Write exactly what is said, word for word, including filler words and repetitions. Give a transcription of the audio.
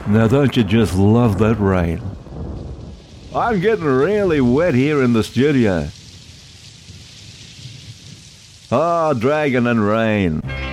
Now don't you just love that rain? I'm getting really wet here in the studio. Ah, Dragon and Rain.